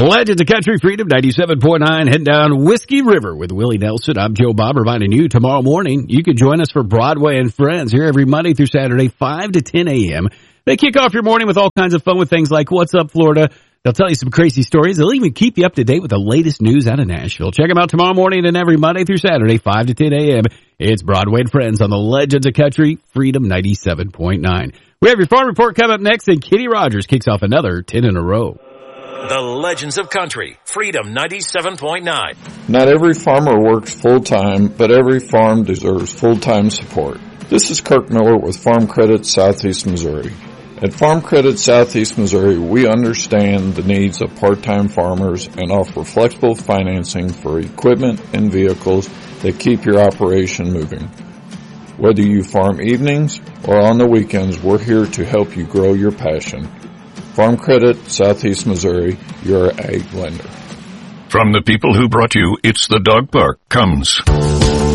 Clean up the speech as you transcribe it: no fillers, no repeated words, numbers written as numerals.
Legends of Country Freedom 97.9, heading down Whiskey River with Willie Nelson. I'm Joe Bob, reminding you tomorrow morning you can join us for Broadway and Friends here every Monday through Saturday, 5 to 10 a.m. They kick off your morning with all kinds of fun with things like What's Up Florida. They'll tell you some crazy stories. They'll even keep you up to date with the latest news out of Nashville. Check them out tomorrow morning and every Monday through Saturday, 5 to 10 a.m. It's Broadway and Friends on the Legends of Country Freedom 97.9. We have your farm report coming up next, and Kenny Rogers kicks off another 10 in a row. The Legends of Country, Freedom 97.9. Not every farmer works full-time, but every farm deserves full-time support. This is Kirk Miller with Farm Credit Southeast Missouri. At Farm Credit Southeast Missouri, we understand the needs of part-time farmers and offer flexible financing for equipment and vehicles that keep your operation moving. Whether you farm evenings or on the weekends, we're here to help you grow your passion. Farm Credit, Southeast Missouri, your ag lender. From the people who brought you It's the Dog Park comes